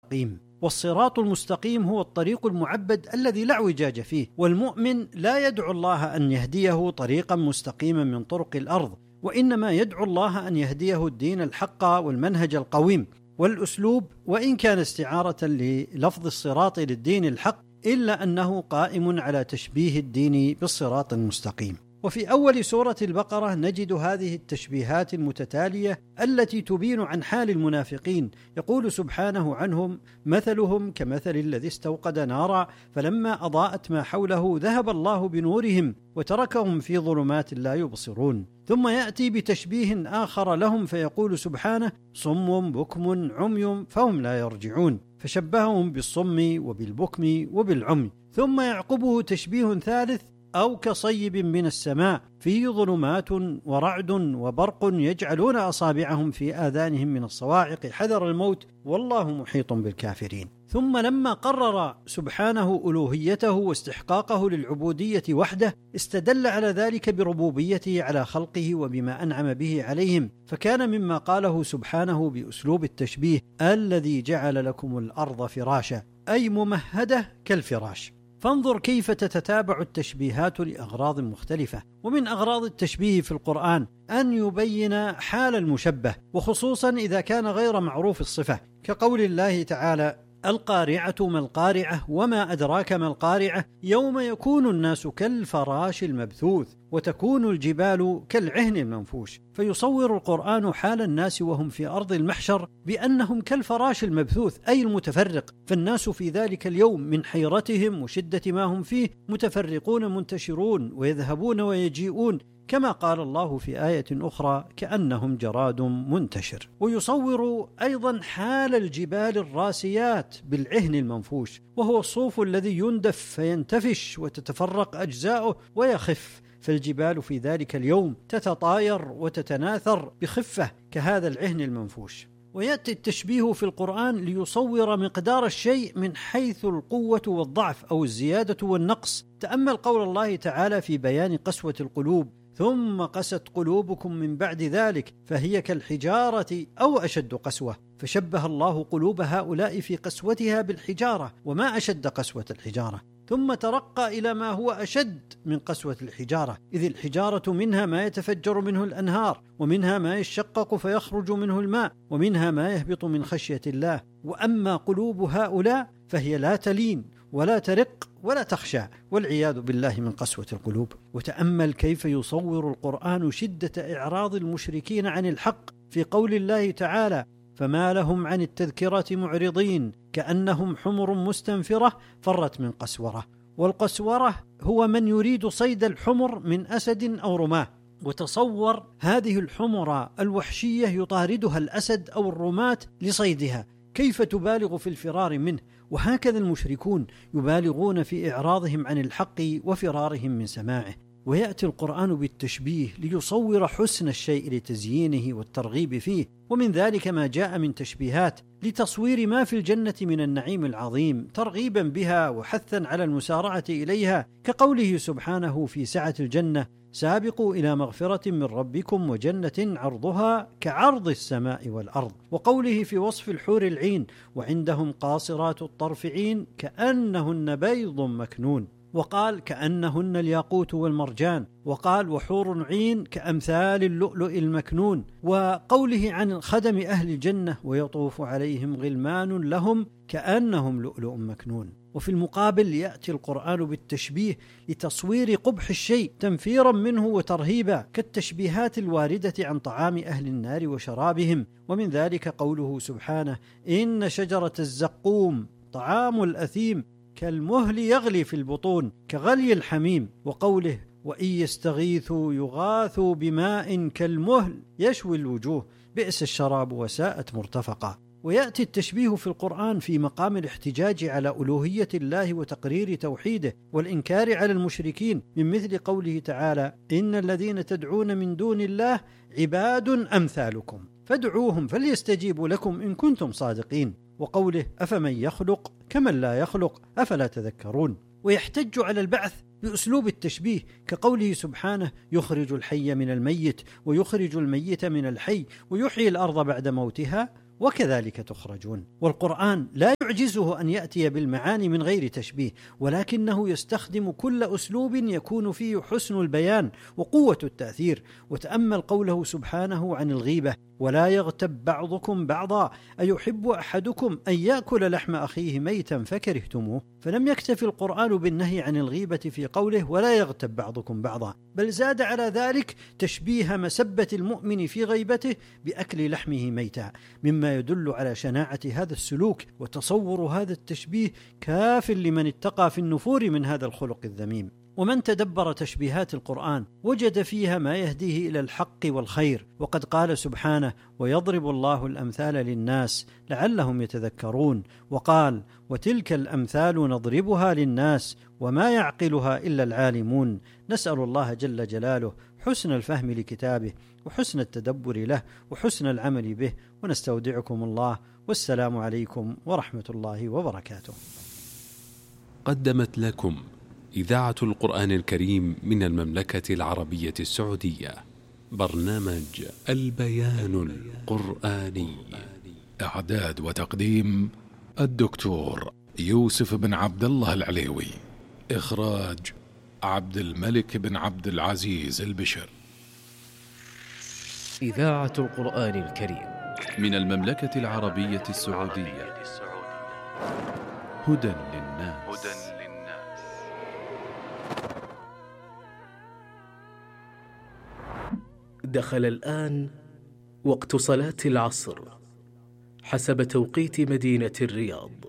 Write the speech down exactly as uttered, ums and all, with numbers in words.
المستقيم. والصراط المستقيم هو الطريق المعبد الذي لا اعوجاج فيه، والمؤمن لا يدعو الله أن يهديه طريقا مستقيما من طرق الأرض، وإنما يدعو الله أن يهديه الدين الحق والمنهج القويم. والأسلوب وإن كان استعارة للفظ الصراط للدين الحق، إلا أنه قائم على تشبيه الدين بالصراط المستقيم. وفي أول سورة البقرة نجد هذه التشبيهات المتتالية التي تبين عن حال المنافقين. يقول سبحانه عنهم: مثلهم كمثل الذي استوقد نارا فلما أضاءت ما حوله ذهب الله بنورهم وتركهم في ظلمات لا يبصرون. ثم يأتي بتشبيه آخر لهم فيقول سبحانه: صم بكم عمي فهم لا يرجعون، فشبههم بالصم وبالبكم وبالعمي. ثم يعقبه تشبيه ثالث: أو كصيب من السماء فيه ظلمات ورعد وبرق يجعلون أصابعهم في آذانهم من الصواعق حذر الموت والله محيط بالكافرين. ثم لما قرر سبحانه ألوهيته واستحقاقه للعبودية وحده، استدل على ذلك بربوبيته على خلقه وبما أنعم به عليهم، فكان مما قاله سبحانه بأسلوب التشبيه: الذي جعل لكم الأرض فراشا، أي ممهدة كالفراش. فانظر كيف تتتابع التشبيهات لأغراض مختلفة. ومن أغراض التشبيه في القرآن أن يبين حال المشبه، وخصوصا إذا كان غير معروف الصفة، كقول الله تعالى: القارعة ما القارعة وما أدراك ما القارعة يوم يكون الناس كالفراش المبثوث وتكون الجبال كالعهن المنفوش. فيصور القرآن حال الناس وهم في أرض المحشر بأنهم كالفراش المبثوث أي المتفرق، فالناس في ذلك اليوم من حيرتهم وشدة ما هم فيه متفرقون منتشرون ويذهبون ويجيئون، كما قال الله في آية أخرى: كأنهم جراد منتشر. ويصور أيضا حال الجبال الراسيات بالعهن المنفوش، وهو الصوف الذي يندف فينتفش وتتفرق أجزاؤه ويخف، فالجبال في ذلك اليوم تتطاير وتتناثر بخفة كهذا العهن المنفوش. ويأتي التشبيه في القرآن ليصور مقدار الشيء من حيث القوة والضعف أو الزيادة والنقص. تأمل قول الله تعالى في بيان قسوة القلوب: ثم قست قلوبكم من بعد ذلك فهي كالحجارة أو أشد قسوة. فشبه الله قلوب هؤلاء في قسوتها بالحجارة، وما أشد قسوة الحجارة. ثم ترقى إلى ما هو أشد من قسوة الحجارة، إذ الحجارة منها ما يتفجر منه الأنهار، ومنها ما يشقق فيخرج منه الماء، ومنها ما يهبط من خشية الله. وأما قلوب هؤلاء فهي لا تلين ولا ترق ولا تخشى، والعياذ بالله من قسوة القلوب. وتأمل كيف يصور القرآن شدة إعراض المشركين عن الحق في قول الله تعالى: فما لهم عن التذكرة معرضين كأنهم حمر مستنفرة فرت من قسورة. والقسورة هو من يريد صيد الحمر من أسد أو رماه. وتصور هذه الحمر الوحشية يطاردها الأسد أو الرماة لصيدها، كيف تبالغ في الفرار منه. وهكذا المشركون يبالغون في إعراضهم عن الحق وفرارهم من سماعه. ويأتي القرآن بالتشبيه ليصور حسن الشيء لتزيينه والترغيب فيه، ومن ذلك ما جاء من تشبيهات لتصوير ما في الجنة من النعيم العظيم ترغيبا بها وحثا على المسارعة إليها، كقوله سبحانه في سعة الجنة: سابقوا إلى مغفرة من ربكم وجنة عرضها كعرض السماء والأرض. وقوله في وصف الحور العين: وعندهم قاصرات الطرف عين كأنهن بيض مكنون. وقال: كأنهن الياقوت والمرجان. وقال: وحور عين كأمثال اللؤلؤ المكنون. وقوله عن خدم أهل الجنة: ويطوف عليهم غلمان لهم كأنهم لؤلؤ مكنون. وفي المقابل يأتي القرآن بالتشبيه لتصوير قبح الشيء تنفيرا منه وترهيبا، كالتشبيهات الواردة عن طعام أهل النار وشرابهم. ومن ذلك قوله سبحانه: إن شجرة الزقوم طعام الأثيم كالمهل يغلي في البطون كغلي الحميم. وقوله: وإن يستغيثوا يغاثوا بماء كالمهل يشوي الوجوه بئس الشراب وساءت مرتفقا. ويأتي التشبيه في القرآن في مقام الاحتجاج على ألوهية الله وتقرير توحيده والإنكار على المشركين، من مثل قوله تعالى: إن الذين تدعون من دون الله عباد أمثالكم فادعوهم فليستجيبوا لكم إن كنتم صادقين. وقوله: أفمن يخلق كمن لا يخلق أفلا تذكرون. ويحتج على البعث بأسلوب التشبيه، كقوله سبحانه: يخرج الحي من الميت ويخرج الميت من الحي ويحيي الأرض بعد موتها. وكذلك تخرجون. والقرآن لا يعجزه أن يأتي بالمعاني من غير تشبيه، ولكنه يستخدم كل أسلوب يكون فيه حسن البيان وقوة التأثير. وتأمل قوله سبحانه عن الغيبة: ولا يغتب بعضكم بعضا أيحب أحدكم أن يأكل لحم أخيه ميتا فكرهتموه. فلم يكتف القرآن بالنهي عن الغيبة في قوله ولا يغتب بعضكم بعضا، بل زاد على ذلك تشبيه مسبة المؤمن في غيبته بأكل لحمه ميتا، مما يدل على شناعة هذا السلوك. وتصور هذا التشبيه كاف لمن اتقى في النفور من هذا الخلق الذميم. ومن تدبر تشبيهات القرآن وجد فيها ما يهديه إلى الحق والخير. وقد قال سبحانه: ويضرب الله الأمثال للناس لعلهم يتذكرون. وقال: وتلك الأمثال نضربها للناس وما يعقلها إلا العالمون. نسأل الله جل جلاله حسن الفهم لكتابه وحسن التدبر له وحسن العمل به، ونستودعكم الله، والسلام عليكم ورحمة الله وبركاته. قدمت لكم إذاعة القرآن الكريم من المملكة العربية السعودية برنامج البيان القرآني. إعداد وتقديم الدكتور يوسف بن عبد الله العليوي. إخراج عبد الملك بن عبد العزيز البشر. إذاعة القرآن الكريم من المملكة العربية السعودية. هدى للناس. دخل الآن وقت صلاة العصر حسب توقيت مدينة الرياض.